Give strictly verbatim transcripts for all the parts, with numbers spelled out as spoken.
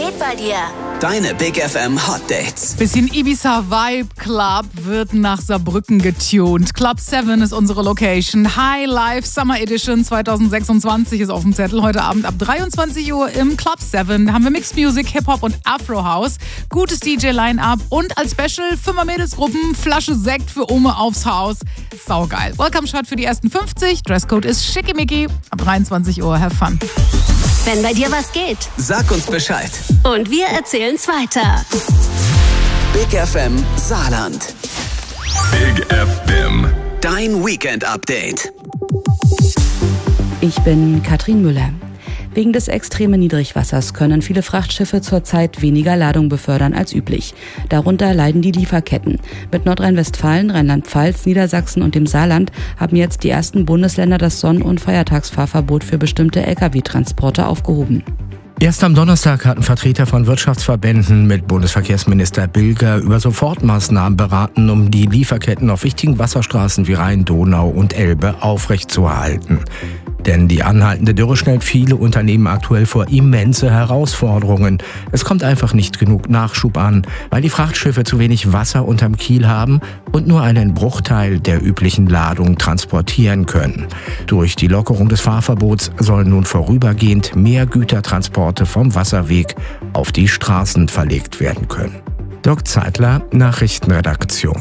geht bei dir? Deine Big F M Hot Dates. Bisschen Ibiza Vibe Club wird nach Saarbrücken getuned. Club sieben ist unsere Location. High Life Summer Edition zwanzig sechsundzwanzig ist auf dem Zettel. Heute Abend ab dreiundzwanzig Uhr im Club sieben. Da haben wir Mixed Music, Hip-Hop und Afro House. Gutes D J-Line-Up und als Special Fünfer Mädelsgruppen, Flasche Sekt für Ome aufs Haus. Saugeil. Welcome-Shot für die ersten fünfzig. Dresscode ist schickimicki. Ab dreiundzwanzig Uhr. Have fun. Wenn bei dir was geht. Sag uns Bescheid. Und wir erzählen's weiter. Big F M Saarland. Big F M. Dein Weekend-Update. Ich bin Katrin Müller. Wegen des extremen Niedrigwassers können viele Frachtschiffe zurzeit weniger Ladung befördern als üblich. Darunter leiden die Lieferketten. Mit Nordrhein-Westfalen, Rheinland-Pfalz, Niedersachsen und dem Saarland haben jetzt die ersten Bundesländer das Sonn- und Feiertagsfahrverbot für bestimmte L K W-Transporte aufgehoben. Erst am Donnerstag hatten Vertreter von Wirtschaftsverbänden mit Bundesverkehrsminister Bilger über Sofortmaßnahmen beraten, um die Lieferketten auf wichtigen Wasserstraßen wie Rhein, Donau und Elbe aufrechtzuerhalten. Denn die anhaltende Dürre stellt viele Unternehmen aktuell vor immense Herausforderungen. Es kommt einfach nicht genug Nachschub an, weil die Frachtschiffe zu wenig Wasser unterm Kiel haben und nur einen Bruchteil der üblichen Ladung transportieren können. Durch die Lockerung des Fahrverbots sollen nun vorübergehend mehr Gütertransporte vom Wasserweg auf die Straßen verlegt werden können. Dirk Zeitler, Nachrichtenredaktion.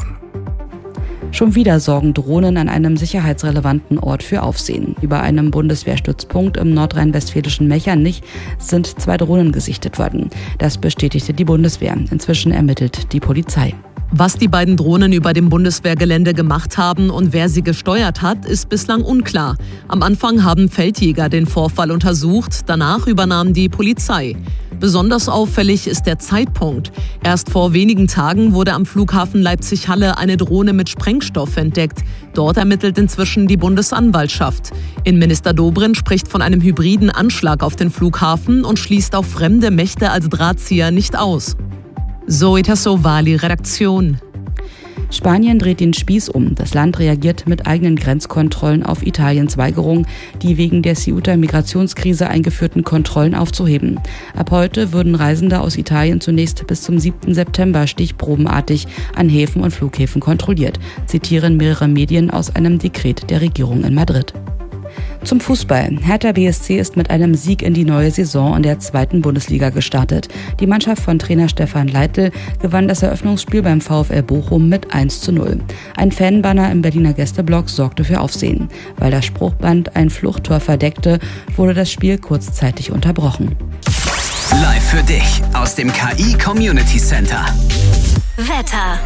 Schon wieder sorgen Drohnen an einem sicherheitsrelevanten Ort für Aufsehen. Über einem Bundeswehrstützpunkt im nordrhein-westfälischen Mechernich sind zwei Drohnen gesichtet worden. Das bestätigte die Bundeswehr. Inzwischen ermittelt die Polizei. Was die beiden Drohnen über dem Bundeswehrgelände gemacht haben und wer sie gesteuert hat, ist bislang unklar. Am Anfang haben Feldjäger den Vorfall untersucht, danach übernahm die Polizei. Besonders auffällig ist der Zeitpunkt. Erst vor wenigen Tagen wurde am Flughafen Leipzig-Halle eine Drohne mit Sprengstoff entdeckt. Dort ermittelt inzwischen die Bundesanwaltschaft. Innenminister Dobrindt spricht von einem hybriden Anschlag auf den Flughafen und schließt auch fremde Mächte als Drahtzieher nicht aus. Zoe Tassovali, Redaktion. Spanien dreht den Spieß um. Das Land reagiert mit eigenen Grenzkontrollen auf Italiens Weigerung, die wegen der Ceuta-Migrationskrise eingeführten Kontrollen aufzuheben. Ab heute würden Reisende aus Italien zunächst bis zum siebten September stichprobenartig an Häfen und Flughäfen kontrolliert, zitieren mehrere Medien aus einem Dekret der Regierung in Madrid. Zum Fußball. Hertha B S C ist mit einem Sieg in die neue Saison in der zweiten Bundesliga gestartet. Die Mannschaft von Trainer Stefan Leitl gewann das Eröffnungsspiel beim VfL Bochum mit eins zu null. Ein Fanbanner im Berliner Gästeblock sorgte für Aufsehen. Weil das Spruchband ein Fluchttor verdeckte, wurde das Spiel kurzzeitig unterbrochen. Live für dich aus dem K I Community Center. Wetter.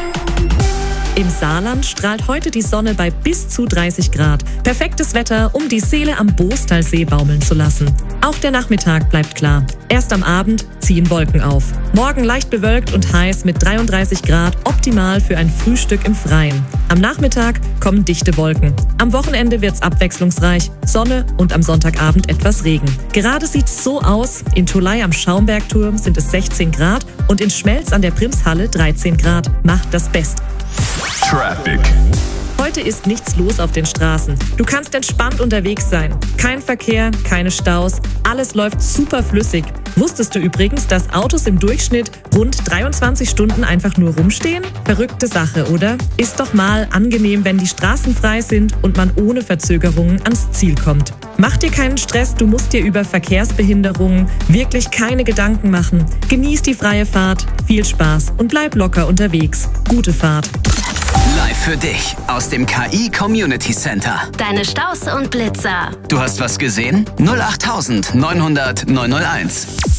Im Saarland strahlt heute die Sonne bei bis zu dreißig Grad. Perfektes Wetter, um die Seele am Boostalsee baumeln zu lassen. Auch der Nachmittag bleibt klar. Erst am Abend ziehen Wolken auf. Morgen leicht bewölkt und heiß mit dreiunddreißig Grad, optimal für ein Frühstück im Freien. Am Nachmittag kommen dichte Wolken. Am Wochenende wird's abwechslungsreich, Sonne und am Sonntagabend etwas Regen. Gerade sieht's so aus, in Tholey am Schaumbergturm sind es sechzehn Grad und in Schmelz an der Primshalle dreizehn Grad. Macht das Beste. Traffic. Heute ist nichts los auf den Straßen. Du kannst entspannt unterwegs sein. Kein Verkehr, keine Staus. Alles läuft super flüssig. Wusstest du übrigens, dass Autos im Durchschnitt rund dreiundzwanzig Stunden einfach nur rumstehen? Verrückte Sache, oder? Ist doch mal angenehm, wenn die Straßen frei sind und man ohne Verzögerungen ans Ziel kommt. Mach dir keinen Stress, du musst dir über Verkehrsbehinderungen wirklich keine Gedanken machen. Genieß die freie Fahrt, viel Spaß und bleib locker unterwegs. Gute Fahrt. Live für dich aus dem K I Community Center. Deine Staus und Blitzer. Du hast was gesehen? null acht neunhundert neunhunderteins.